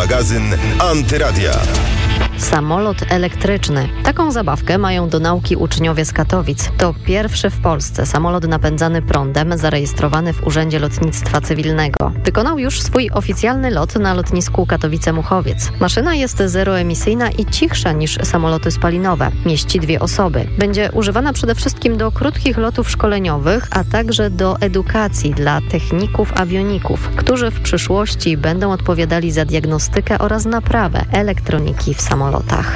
Magazyn Antyradia. Samolot elektryczny. Taką zabawkę mają do nauki uczniowie z Katowic. To pierwszy w Polsce samolot napędzany prądem zarejestrowany w Urzędzie Lotnictwa Cywilnego. Wykonał już swój oficjalny lot na lotnisku Katowice-Muchowiec. Maszyna jest zeroemisyjna i cichsza niż samoloty spalinowe. Mieści 2 osoby. Będzie używana przede wszystkim do krótkich lotów szkoleniowych, a także do edukacji dla techników awioników, którzy w przyszłości będą odpowiadali za diagnostykę oraz naprawę elektroniki w samolotach.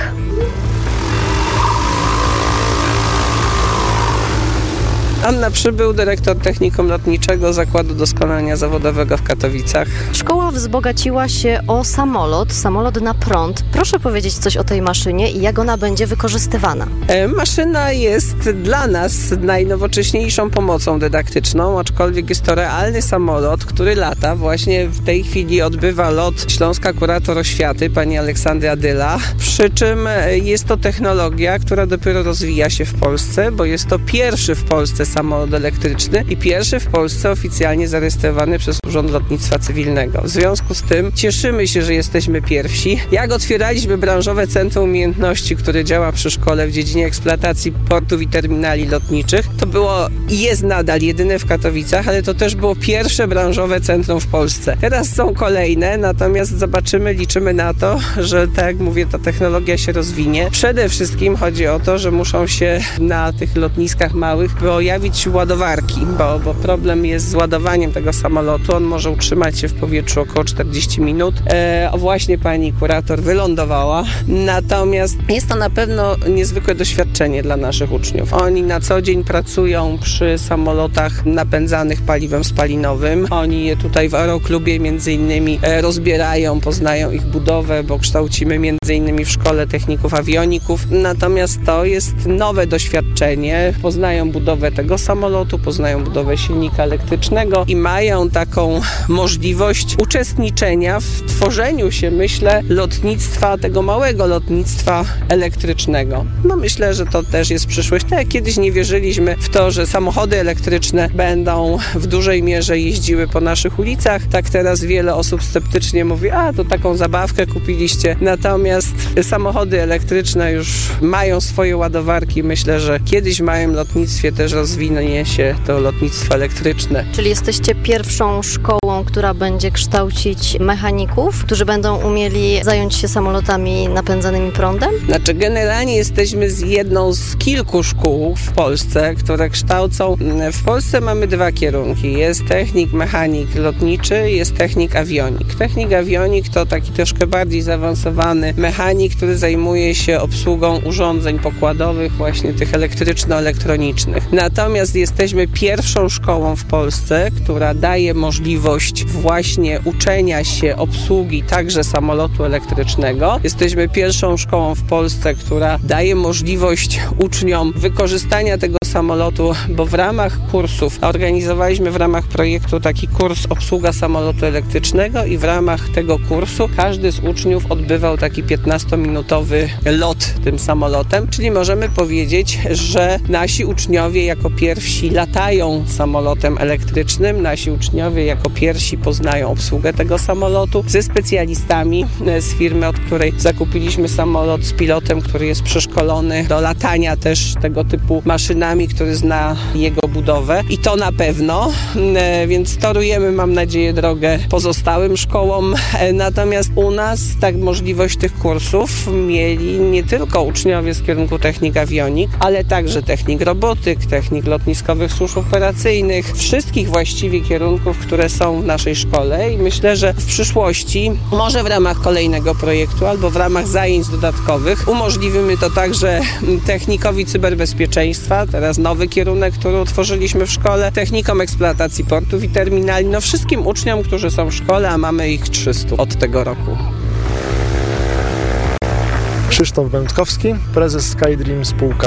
Anna Przybył, dyrektor Technikum Lotniczego Zakładu Doskonalenia Zawodowego w Katowicach. Szkoła wzbogaciła się o samolot na prąd. Proszę powiedzieć coś o tej maszynie i jak ona będzie wykorzystywana. Maszyna jest dla nas najnowocześniejszą pomocą dydaktyczną, aczkolwiek jest to realny samolot, który lata. Właśnie w tej chwili odbywa lot śląska kurator oświaty, pani Aleksandra Adyla. Przy czym jest to technologia, która dopiero rozwija się w Polsce, bo jest to pierwszy w Polsce samolot elektryczny i pierwszy w Polsce oficjalnie zarejestrowany przez Urząd Lotnictwa Cywilnego. W związku z tym cieszymy się, że jesteśmy pierwsi. Jak otwieraliśmy branżowe Centrum Umiejętności, które działa przy szkole w dziedzinie eksploatacji portów i terminali lotniczych, to było i jest nadal jedyne w Katowicach, ale to też było pierwsze branżowe centrum w Polsce. Teraz są kolejne, natomiast zobaczymy, liczymy na to, że tak jak mówię, ta technologia się rozwinie. Przede wszystkim chodzi o to, że muszą się na tych lotniskach małych pojawić ładowarki, bo problem jest z ładowaniem tego samolotu. On może utrzymać się w powietrzu około 40 minut. Właśnie pani kurator wylądowała. Natomiast jest to na pewno niezwykłe doświadczenie dla naszych uczniów. Oni na co dzień pracują przy samolotach napędzanych paliwem spalinowym. Oni je tutaj w Aeroklubie między innymi rozbierają, poznają ich budowę, bo kształcimy między innymi w Szkole Techników Awioników. Natomiast to jest nowe doświadczenie. Poznają budowę tego samolotu, poznają budowę silnika elektrycznego i mają taką możliwość uczestniczenia w tworzeniu się, myślę, lotnictwa, tego małego lotnictwa elektrycznego. No myślę, że to też jest przyszłość. Tak jak kiedyś nie wierzyliśmy w to, że samochody elektryczne będą w dużej mierze jeździły po naszych ulicach, tak teraz wiele osób sceptycznie mówi, to taką zabawkę kupiliście. Natomiast samochody elektryczne już mają swoje ładowarki. Myślę, że kiedyś w małym lotnictwie też rozwinie się to lotnictwo elektryczne. Czyli jesteście pierwszą szkołą, która będzie kształcić mechaników, którzy będą umieli zająć się samolotami napędzanymi prądem? Znaczy generalnie jesteśmy jedną z kilku szkół w Polsce, które kształcą. W Polsce mamy 2 kierunki. Jest technik, mechanik lotniczy, jest technik awionik. Technik awionik to taki troszkę bardziej zaawansowany mechanik, który zajmuje się obsługą urządzeń pokładowych, właśnie tych elektryczno-elektronicznych. Natomiast jesteśmy pierwszą szkołą w Polsce, która daje możliwość właśnie uczenia się obsługi także samolotu elektrycznego. Jesteśmy pierwszą szkołą w Polsce, która daje możliwość uczniom wykorzystania tego samolotu, bo w ramach kursów organizowaliśmy w ramach projektu taki kurs obsługa samolotu elektrycznego i w ramach tego kursu każdy z uczniów odbywał taki 15-minutowy lot tym samolotem, czyli możemy powiedzieć, że nasi uczniowie jako pierwsi latają samolotem elektrycznym, nasi uczniowie jako pierwsi poznają obsługę tego samolotu ze specjalistami z firmy, od której zakupiliśmy samolot, z pilotem, który jest przeszkolony do latania też tego typu maszynami, który zna jego budowę i to na pewno, więc torujemy, mam nadzieję, drogę pozostałym szkołom. Natomiast u nas tak możliwość tych kursów mieli nie tylko uczniowie z kierunku technik awionik, ale także technik robotyk, technik lotniskowych służb operacyjnych, wszystkich właściwie kierunków, które są w naszej szkole i myślę, że w przyszłości, może w ramach kolejnego projektu albo w ramach zajęć dodatkowych umożliwimy to także technikowi cyberbezpieczeństwa, teraz nowy kierunek, który utworzyliśmy w szkole, technikom eksploatacji portów i terminali, wszystkim uczniom, którzy są w szkole, a mamy ich 300 od tego roku. Krzysztof Będkowski, prezes SkyDream spółka ZO.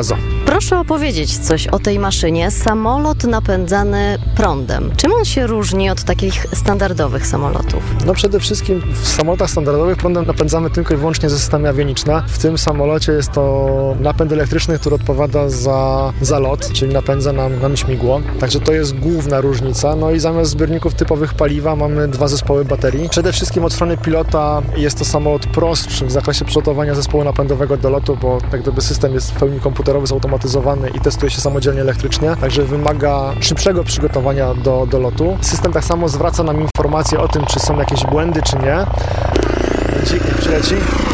Proszę opowiedzieć coś o tej maszynie. Samolot napędzany prądem. Czym on się różni od takich standardowych samolotów? No przede wszystkim w samolotach standardowych prądem napędzamy tylko i wyłącznie ze systemy awioniczne. W tym samolocie jest to napęd elektryczny, który odpowiada za lot, czyli napędza nam śmigło. Także to jest główna różnica. No i zamiast zbiorników typowych paliwa mamy 2 zespoły baterii. Przede wszystkim od strony pilota jest to samolot prostszy w zakresie przygotowania zespołu napędowego do lotu, bo tak gdyby system jest w pełni komputerowy, zautomatyzowany i testuje się samodzielnie elektrycznie, także wymaga szybszego przygotowania do lotu. System tak samo zwraca nam informacje o tym, czy są jakieś błędy, czy nie. Dzik przyleci.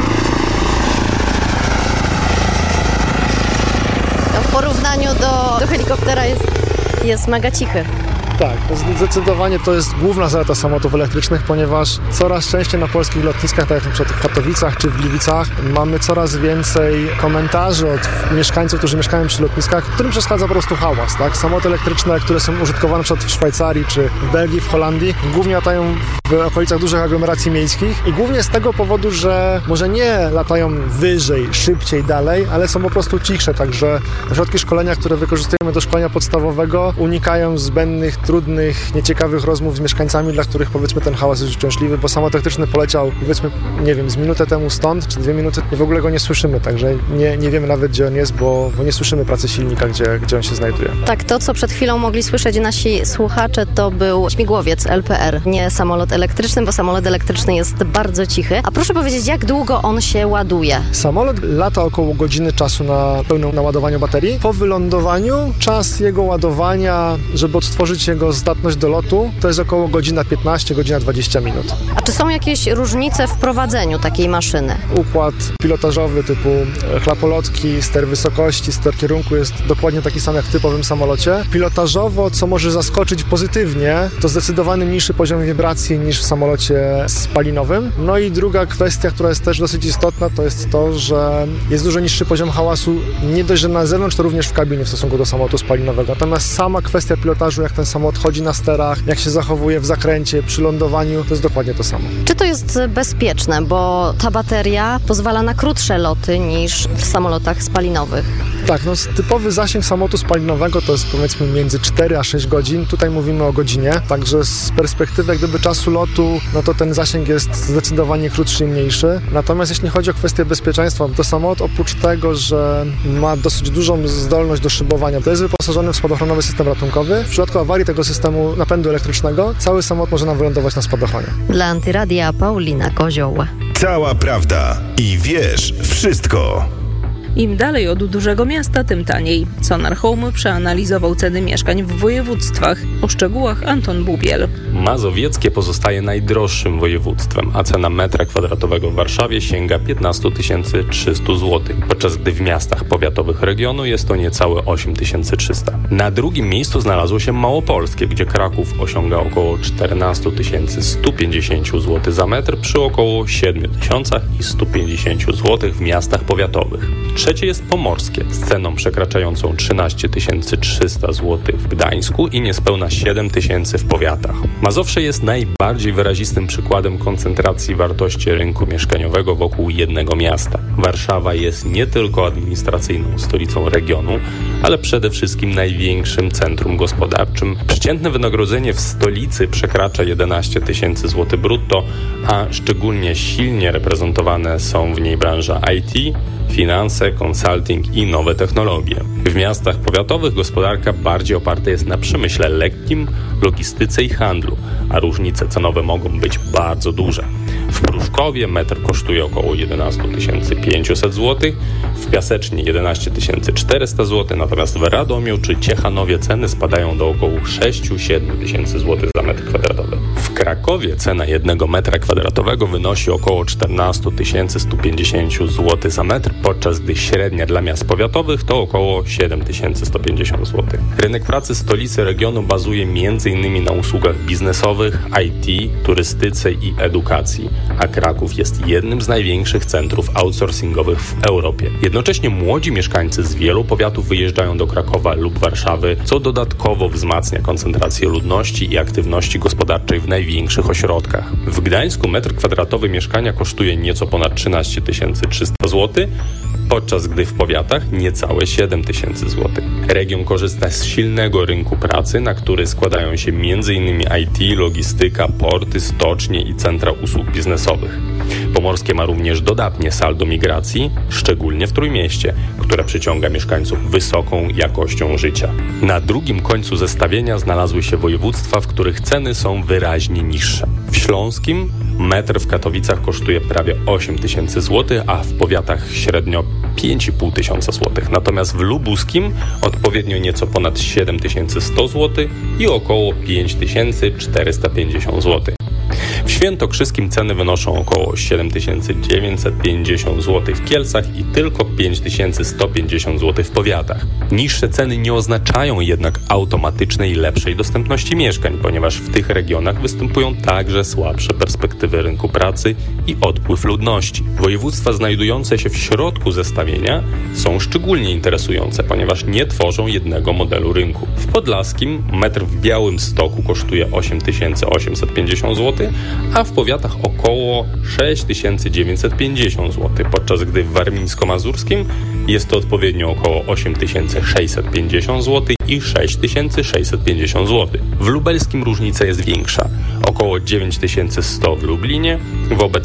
W porównaniu do helikoptera jest mega cichy. Tak, zdecydowanie to jest główna zaleta samolotów elektrycznych, ponieważ coraz częściej na polskich lotniskach, tak jak na przykład w Katowicach czy w Gliwicach, mamy coraz więcej komentarzy od mieszkańców, którzy mieszkają przy lotniskach, którym przeszkadza po prostu hałas. Tak? Samoloty elektryczne, które są użytkowane na przykład w Szwajcarii czy w Belgii, w Holandii, głównie latają w okolicach dużych aglomeracji miejskich i głównie z tego powodu, że może nie latają wyżej, szybciej, dalej, ale są po prostu cichsze, także środki szkolenia, które wykorzystujemy do szkolenia podstawowego, unikają zbędnych, trudnych, nieciekawych rozmów z mieszkańcami, dla których powiedzmy ten hałas jest uciążliwy, bo samolot elektryczny poleciał powiedzmy, nie wiem, z minutę temu stąd, czy 2 minuty i w ogóle go nie słyszymy, także nie wiemy nawet, gdzie on jest, bo nie słyszymy pracy silnika, gdzie on się znajduje. Tak, to co przed chwilą mogli słyszeć nasi słuchacze, to był śmigłowiec LPR, nie samolot elektryczny, bo samolot elektryczny jest bardzo cichy. A proszę powiedzieć, jak długo on się ładuje? Samolot lata około godziny czasu na pełnym naładowaniu baterii. Po wylądowaniu czas jego ładowania, żeby odtworzyć jego zdatność do lotu, to jest około godzina 15, godzina 20 minut. A czy są jakieś różnice w prowadzeniu takiej maszyny? Układ pilotażowy typu chlapolotki, ster wysokości, ster kierunku jest dokładnie taki sam jak w typowym samolocie. Pilotażowo, co może zaskoczyć pozytywnie, to zdecydowanie mniejszy poziom wibracji niż w samolocie spalinowym. No i druga kwestia, która jest też dosyć istotna, to jest to, że jest dużo niższy poziom hałasu, nie dość, że na zewnątrz, to również w kabinie w stosunku do samolotu spalinowego. Natomiast sama kwestia pilotażu, jak ten samolot chodzi na sterach, jak się zachowuje w zakręcie, przy lądowaniu, to jest dokładnie to samo. Czy to jest bezpieczne, bo ta bateria pozwala na krótsze loty niż w samolotach spalinowych? Tak, no typowy zasięg samolotu spalinowego to jest powiedzmy między 4 a 6 godzin. Tutaj mówimy o godzinie, także z perspektywy jak gdyby czasu lotu, no to ten zasięg jest zdecydowanie krótszy i mniejszy. Natomiast jeśli chodzi o kwestię bezpieczeństwa, to samolot oprócz tego, że ma dosyć dużą zdolność do szybowania, to jest wyposażony w spadochronowy system ratunkowy. W przypadku awarii tego systemu napędu elektrycznego cały samolot może nam wylądować na spadochronie. Dla Antyradia Paulina Kozioł. Cała prawda i wiesz wszystko. Im dalej od dużego miasta, tym taniej. Sonar Home przeanalizował ceny mieszkań w województwach. O szczegółach Anton Bubiel. Mazowieckie pozostaje najdroższym województwem, a cena metra kwadratowego w Warszawie sięga 15 300 zł, podczas gdy w miastach powiatowych regionu jest to niecałe 8300. Na drugim miejscu znalazło się Małopolskie, gdzie Kraków osiąga około 14 150 zł za metr przy około 7150 zł w miastach powiatowych. Trzecie jest Pomorskie z ceną przekraczającą 13 300 zł w Gdańsku i niespełna 7 000 w powiatach. Mazowsze jest najbardziej wyrazistym przykładem koncentracji wartości rynku mieszkaniowego wokół jednego miasta. Warszawa jest nie tylko administracyjną stolicą regionu, ale przede wszystkim największym centrum gospodarczym. Przeciętne wynagrodzenie w stolicy przekracza 11 000 zł brutto, a szczególnie silnie reprezentowane są w niej branża IT, finanse, consulting i nowe technologie. W miastach powiatowych gospodarka bardziej oparta jest na przemyśle lekkim, logistyce i handlu, a różnice cenowe mogą być bardzo duże. W Pruszkowie metr kosztuje około 11 500 zł, w Piasecznie 11 400 zł, natomiast w Radomiu czy Ciechanowie ceny spadają do około 6-7 tysięcy zł za metr kwadratowy. W Krakowie cena 1 metra kwadratowego wynosi około 14 150 zł za metr, podczas gdy średnia dla miast powiatowych to około 7 150 zł. Rynek pracy stolicy regionu bazuje m.in. na usługach biznesowych, IT, turystyce i edukacji, a Kraków jest jednym z największych centrów outsourcingowych w Europie. Jednocześnie młodzi mieszkańcy z wielu powiatów wyjeżdżają do Krakowa lub Warszawy, co dodatkowo wzmacnia koncentrację ludności i aktywności gospodarczej w największych ośrodkach. W Gdańsku metr kwadratowy mieszkania kosztuje nieco ponad 13 300 zł, podczas gdy w powiatach niecałe 7 tysięcy złotych. Region korzysta z silnego rynku pracy, na który składają się m.in. IT, logistyka, porty, stocznie i centra usług biznesowych. Pomorskie ma również dodatnie saldo migracji, szczególnie w Trójmieście, które przyciąga mieszkańców wysoką jakością życia. Na drugim końcu zestawienia znalazły się województwa, w których ceny są wyraźnie niższe. W Śląskim metr w Katowicach kosztuje prawie 8 tysięcy złotych, a w powiatach średnio 5,5 tysiąca złotych. Natomiast w Lubuskim odpowiednio nieco ponad 7100 zł i około 5450 zł. W Świętokrzyskim ceny wynoszą około 7950 zł w Kielcach i tylko 5150 zł w powiatach. Niższe ceny nie oznaczają jednak automatycznej lepszej dostępności mieszkań, ponieważ w tych regionach występują także słabsze perspektywy rynku pracy i odpływ ludności. Województwa znajdujące się w środku zestawienia są szczególnie interesujące, ponieważ nie tworzą jednego modelu rynku. W Podlaskim metr w Białymstoku kosztuje 8850 zł, a w powiatach około 6950 zł, podczas gdy w Warmińsko-Mazurskim jest to odpowiednio około 8650 zł i 6650 zł. W Lubelskim różnica jest większa, około 9100 w Lublinie wobec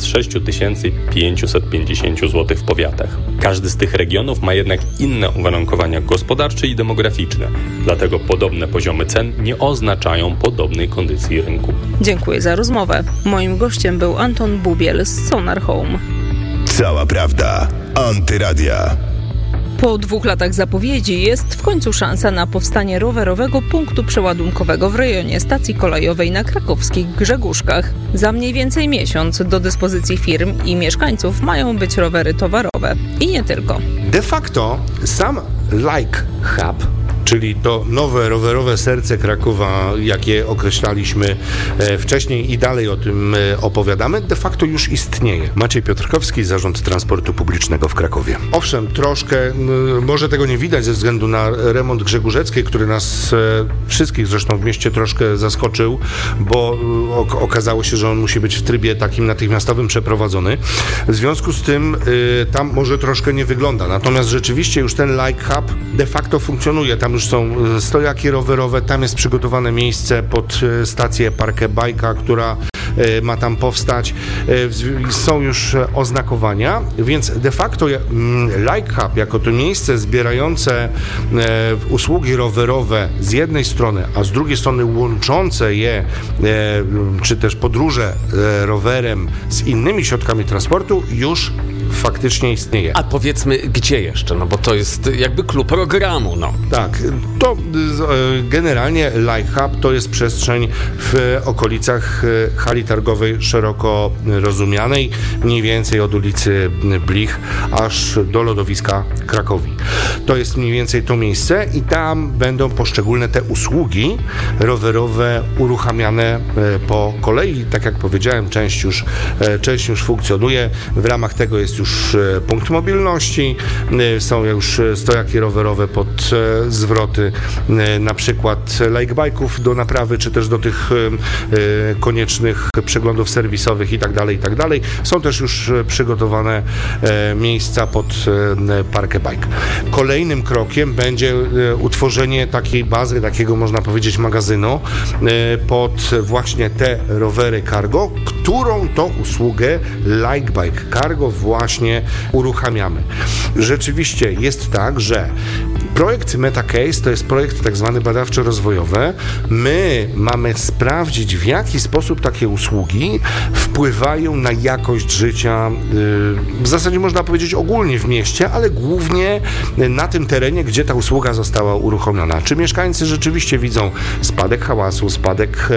6550 zł w powiatach. Każdy z tych regionów ma jednak inne uwarunkowania gospodarcze i demograficzne, dlatego podobne poziomy cen nie oznaczają podobnej kondycji rynku. Dziękuję za rozmowę. Moim gościem był Anton Bubiel z Sonar Home. Cała prawda. Antyradia. Po 2 latach zapowiedzi jest w końcu szansa na powstanie rowerowego punktu przeładunkowego w rejonie stacji kolejowej na krakowskich Grzegórzkach. Za mniej więcej miesiąc do dyspozycji firm i mieszkańców mają być rowery towarowe. I nie tylko. De facto sam Like Hub, czyli to nowe rowerowe serce Krakowa, jakie określaliśmy wcześniej i dalej o tym opowiadamy, de facto już istnieje. Maciej Piotrkowski, Zarząd Transportu Publicznego w Krakowie. Owszem, troszkę, może tego nie widać ze względu na remont Grzegórzeckiej, który nas wszystkich zresztą w mieście troszkę zaskoczył, bo okazało się, że on musi być w trybie takim natychmiastowym przeprowadzony. W związku z tym tam może troszkę nie wygląda. Natomiast rzeczywiście już ten Like Hub de facto funkcjonuje. Tam już są stojaki rowerowe, tam jest przygotowane miejsce pod stację Parkę Bajka, która ma tam powstać. Są już oznakowania, więc de facto Like Hub jako to miejsce zbierające usługi rowerowe z jednej strony, a z drugiej strony łączące je, czy też podróże rowerem z innymi środkami transportu już faktycznie istnieje. A powiedzmy, gdzie jeszcze? No bo to jest jakby klub programu, no. Tak, to generalnie Like Hub to jest przestrzeń w okolicach hali targowej szeroko rozumianej, mniej więcej od ulicy Blich aż do lodowiska Krakowi. To jest mniej więcej to miejsce i tam będą poszczególne te usługi rowerowe uruchamiane po kolei. Tak jak powiedziałem, część już funkcjonuje. W ramach tego jest już punkt mobilności, są już stojaki rowerowe pod zwroty, na przykład like-bike'ów do naprawy, czy też do tych koniecznych przeglądów serwisowych i tak dalej. Są też już przygotowane miejsca pod Parkę Bike. Kolejnym krokiem będzie utworzenie takiej bazy, takiego można powiedzieć magazynu pod właśnie te rowery cargo, którą to usługę like-bike cargo właśnie uruchamiamy. Rzeczywiście jest tak, że projekt MetaCase to jest projekt tak zwany badawczo-rozwojowy. My mamy sprawdzić, w jaki sposób takie usługi wpływają na jakość życia, w zasadzie można powiedzieć ogólnie w mieście, ale głównie na tym terenie, gdzie ta usługa została uruchomiona. Czy mieszkańcy rzeczywiście widzą spadek hałasu, spadek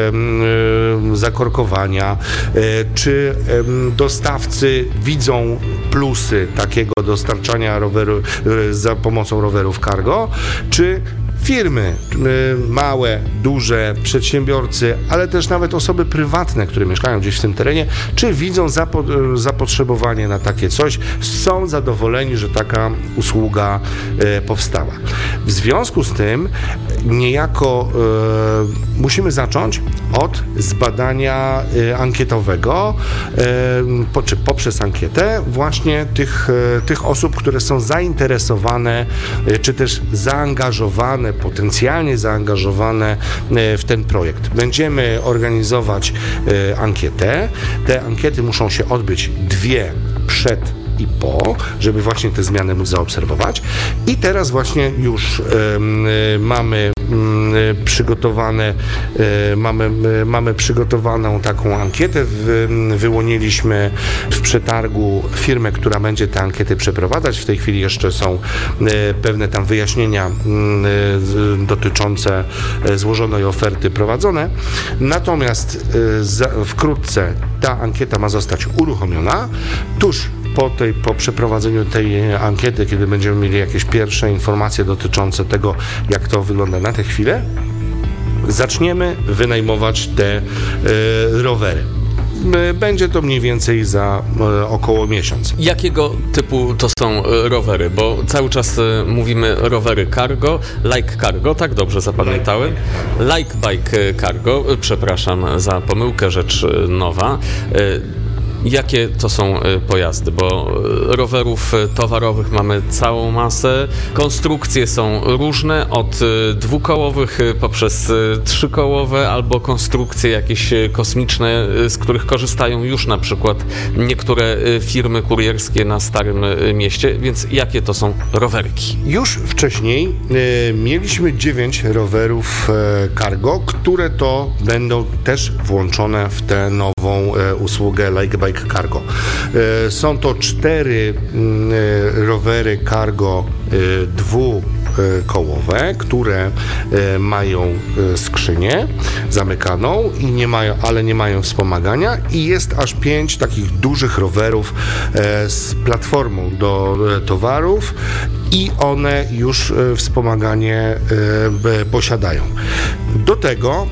zakorkowania, czy dostawcy widzą plusy takiego dostarczania roweru za pomocą rowerów cargo, czy Firmy, małe, duże, przedsiębiorcy, ale też nawet osoby prywatne, które mieszkają gdzieś w tym terenie, czy widzą zapotrzebowanie na takie coś, są zadowoleni, że taka usługa powstała. W związku z tym niejako musimy zacząć od zbadania ankietowego, czy poprzez ankietę właśnie tych osób, które są zainteresowane, czy też zaangażowane, potencjalnie zaangażowane w ten projekt. Będziemy organizować ankietę. Te ankiety muszą się odbyć 2 przed i po, żeby właśnie te zmiany móc zaobserwować. I teraz właśnie już mamy przygotowaną taką ankietę. Wyłoniliśmy w przetargu firmę, która będzie te ankiety przeprowadzać. W tej chwili jeszcze są pewne tam wyjaśnienia dotyczące złożonej oferty prowadzone. Natomiast wkrótce ta ankieta ma zostać uruchomiona. Tuż po przeprowadzeniu tej ankiety, kiedy będziemy mieli jakieś pierwsze informacje dotyczące tego, jak to wygląda na tę chwilę, zaczniemy wynajmować te rowery. Będzie to mniej więcej za około miesiąc. Jakiego typu to są rowery? Bo cały czas mówimy rowery cargo, like cargo, tak dobrze zapamiętałem? Like bike cargo, przepraszam za pomyłkę, rzecz nowa. Jakie to są pojazdy? Bo rowerów towarowych mamy całą masę. Konstrukcje są różne, od dwukołowych poprzez trzykołowe, albo konstrukcje jakieś kosmiczne, z których korzystają już na przykład niektóre firmy kurierskie na Starym Mieście. Więc jakie to są rowerki? Już wcześniej mieliśmy 9 rowerów cargo, które to będą też włączone w tę nową usługę Like Bike Cargo. Są to 4 rowery cargo dwukołowe, które mają skrzynię zamykaną i nie mają wspomagania, i jest aż 5 takich dużych rowerów z platformą do towarów i one już wspomaganie posiadają. Do tego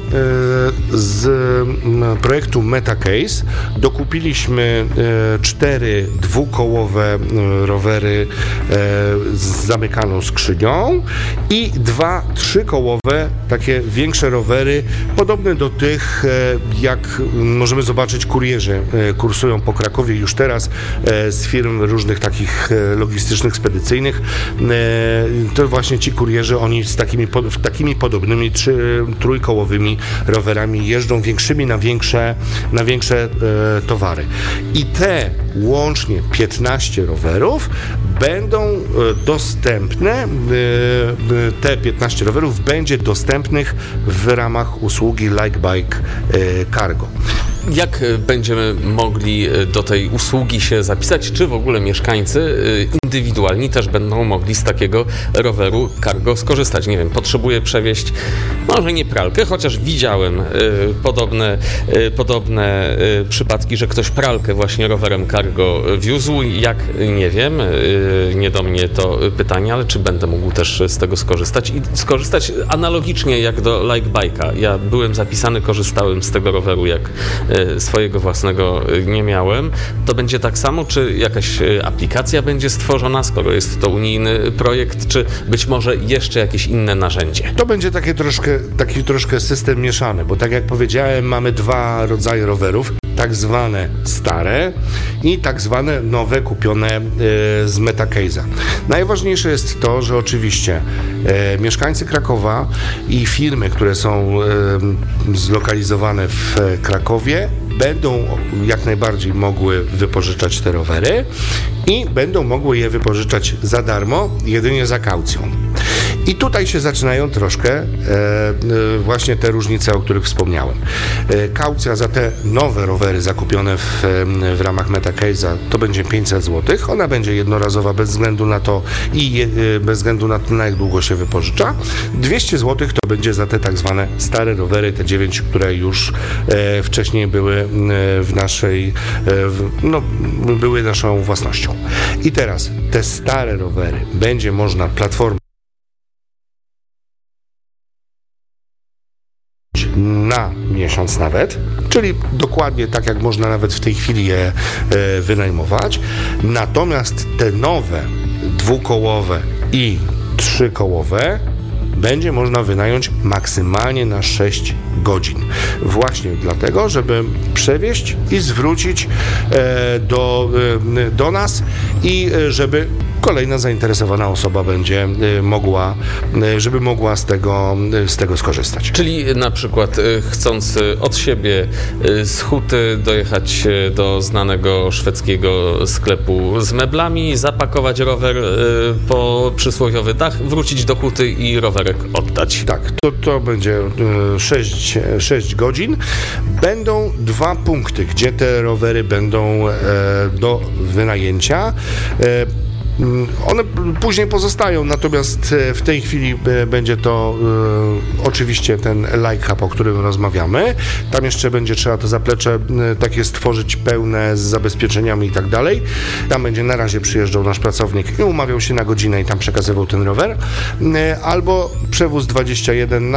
z projektu MetaCase dokupiliśmy 4 dwukołowe rowery z zamykaną skrzynią i 2 trzykołowe, takie większe rowery, podobne do tych, jak możemy zobaczyć, kurierzy kursują po Krakowie już teraz z firm różnych takich logistycznych, spedycyjnych. To właśnie ci kurierzy, oni z takimi podobnymi trójkołowymi rowerami jeżdżą, większymi na większe towary. I te łącznie 15 rowerów będą dostępne, te 15 rowerów będzie dostępnych w ramach usługi Like Bike Cargo. Jak będziemy mogli do tej usługi się zapisać? Czy w ogóle mieszkańcy indywidualni też będą mogli z takiego roweru cargo skorzystać? Nie wiem, potrzebuję przewieźć, może nie pralkę, chociaż widziałem podobne przypadki, że ktoś pralkę właśnie rowerem cargo wiózł. Jak? Nie wiem, nie do mnie to pytanie, ale czy będę mógł też z tego skorzystać? I skorzystać analogicznie jak do Like Bike'a. Ja byłem zapisany, korzystałem z tego roweru, jak swojego własnego nie miałem. To będzie tak samo, czy jakaś aplikacja będzie stworzona, skoro jest to unijny projekt, czy być może jeszcze jakieś inne narzędzie? To będzie taki troszkę system mieszany, bo tak jak powiedziałem, mamy 2 rodzaje rowerów. Tak zwane stare i tak zwane nowe, kupione z MetaCase'a. Najważniejsze jest to, że oczywiście mieszkańcy Krakowa i firmy, które są zlokalizowane w Krakowie, będą jak najbardziej mogły wypożyczać te rowery i będą mogły je wypożyczać za darmo, jedynie za kaucją. I tutaj się zaczynają troszkę właśnie te różnice, o których wspomniałem. Kaucja za te nowe rowery zakupione w ramach MetaCase'a to będzie 500 zł. Ona będzie jednorazowa bez względu na to bez względu na to, na jak długo się wypożycza. 200 zł to będzie za te tak zwane stare rowery, te 9, które już wcześniej były były naszą własnością. I teraz te stare rowery będzie można platformą miesiąc nawet, czyli dokładnie tak jak można nawet w tej chwili je wynajmować. Natomiast te nowe, dwukołowe i trzykołowe będzie można wynająć maksymalnie na 6 godzin. Właśnie dlatego, żeby przewieźć i zwrócić do nas i żeby kolejna zainteresowana osoba będzie mogła z tego skorzystać. Czyli na przykład chcąc od siebie z Huty dojechać do znanego szwedzkiego sklepu z meblami, zapakować rower po przysłowiowy dach, wrócić do Huty i rowerek oddać. Tak, to będzie 6 godzin. Będą 2 punkty, gdzie te rowery będą do wynajęcia. One później pozostają, natomiast w tej chwili będzie to oczywiście ten Like Hub, o którym rozmawiamy. Tam jeszcze będzie trzeba to zaplecze takie stworzyć pełne z zabezpieczeniami i tak dalej. Tam będzie na razie przyjeżdżał nasz pracownik i umawiał się na godzinę i tam przekazywał ten rower. Albo Przewóz 21,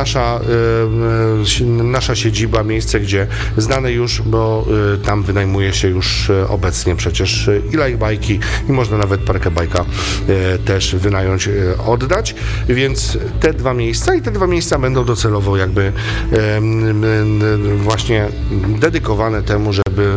nasza siedziba, miejsce, gdzie znane już, bo tam wynajmuje się już obecnie przecież i lajbajki i można nawet parkę bajka też wynająć, oddać, więc te 2 miejsca będą docelowo jakby właśnie dedykowane temu, żeby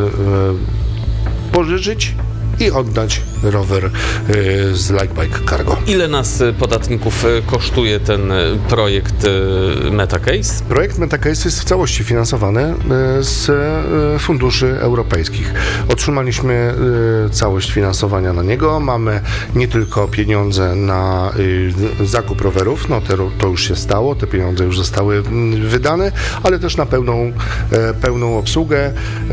pożyczyć i oddać rower z Like Bike Cargo. Ile nas, podatników, kosztuje ten projekt Metacase? Projekt Metacase jest w całości finansowany z funduszy europejskich. Otrzymaliśmy całość finansowania na niego. Mamy nie tylko pieniądze na zakup rowerów, to już się stało, te pieniądze już zostały wydane, ale też na pełną obsługę,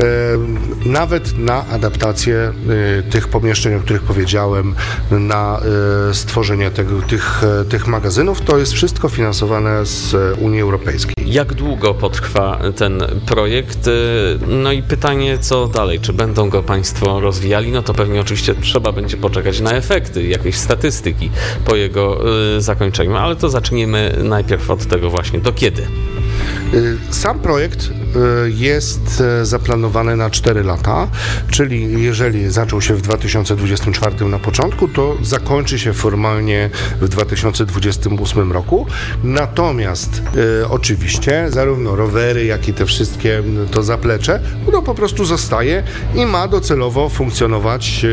nawet na adaptację tych pomieszczeń, o których powiedziałem, na stworzenie tych magazynów. To jest wszystko finansowane z Unii Europejskiej. Jak długo potrwa ten projekt? No i pytanie, co dalej? Czy będą go Państwo rozwijali? No to pewnie oczywiście trzeba będzie poczekać na efekty, jakieś statystyki po jego zakończeniu, ale to zaczniemy najpierw od tego właśnie. Do kiedy? Sam projekt jest zaplanowany na 4 lata, czyli jeżeli zaczął się w 2024 na początku, to zakończy się formalnie w 2028 roku. Natomiast oczywiście zarówno rowery, jak i te wszystkie to zaplecze, no po prostu zostaje i ma docelowo funkcjonować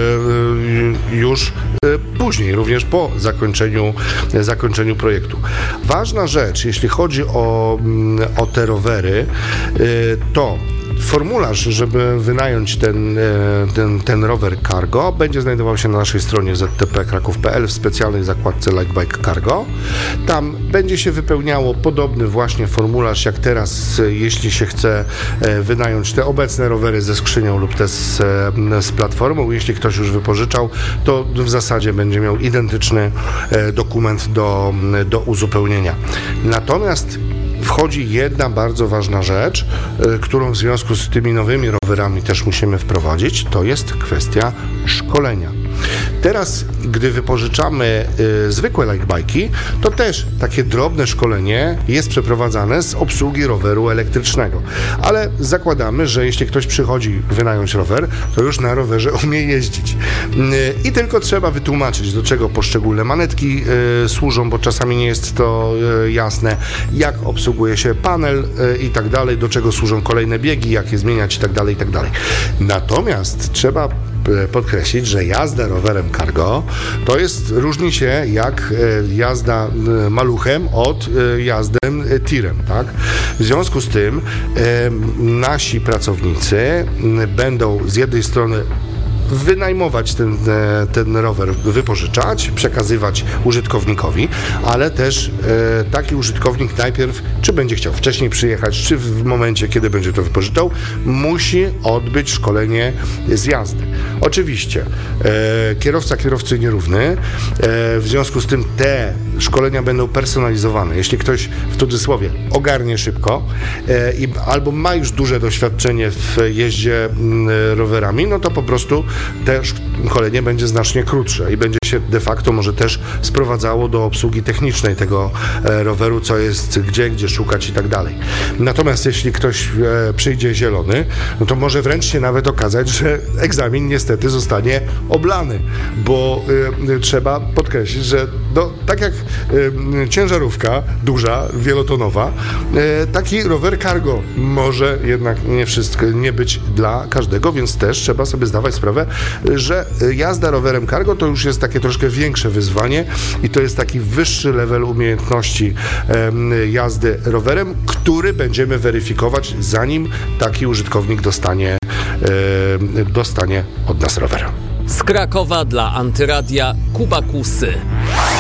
już później, również po zakończeniu projektu. Ważna rzecz, jeśli chodzi o te rowery, to formularz, żeby wynająć ten rower cargo, będzie znajdował się na naszej stronie ztpkraków.pl w specjalnej zakładce Like Bike Cargo. Tam będzie się wypełniało podobny właśnie formularz jak teraz, jeśli się chce wynająć te obecne rowery ze skrzynią lub te z platformą. Jeśli ktoś już wypożyczał, to w zasadzie będzie miał identyczny dokument do uzupełnienia. Natomiast wchodzi jedna bardzo ważna rzecz, którą w związku z tymi nowymi rowerami też musimy wprowadzić, to jest kwestia szkolenia. Teraz, gdy wypożyczamy zwykłe lajkbajki, to też takie drobne szkolenie jest przeprowadzane z obsługi roweru elektrycznego. Ale zakładamy, że jeśli ktoś przychodzi wynająć rower, to już na rowerze umie jeździć. I tylko trzeba wytłumaczyć, do czego poszczególne manetki służą, bo czasami nie jest to jasne, jak obsługuje się panel i tak dalej, do czego służą kolejne biegi, jak je zmieniać i tak dalej, i tak dalej. Natomiast trzeba podkreślić, że jazda rowerem cargo różni się jak jazda maluchem od jazdy tirem, tak? W związku z tym nasi pracownicy będą z jednej strony wynajmować ten rower, wypożyczać, przekazywać użytkownikowi, ale też taki użytkownik najpierw, czy będzie chciał wcześniej przyjechać, czy w momencie, kiedy będzie to wypożyczał, musi odbyć szkolenie z jazdy. Oczywiście, kierowca kierowcy nierówny, w związku z tym te szkolenia będą personalizowane. Jeśli ktoś, w cudzysłowie, ogarnie szybko albo ma już duże doświadczenie w jeździe rowerami, no to po prostu te szkolenie będzie znacznie krótsze i będzie się de facto może też sprowadzało do obsługi technicznej tego roweru, co jest gdzie szukać i tak dalej. Natomiast jeśli ktoś przyjdzie zielony, no to może wręcz się nawet okazać, że egzamin niestety zostanie oblany, bo trzeba podkreślić, że tak jak ciężarówka duża, wielotonowa, taki rower cargo może jednak nie być dla każdego, więc też trzeba sobie zdawać sprawę, że jazda rowerem cargo to już jest takie troszkę większe wyzwanie i to jest taki wyższy level umiejętności jazdy rowerem, który będziemy weryfikować, zanim taki użytkownik dostanie od nas rower. Z Krakowa dla Antyradia Kuba Kusy.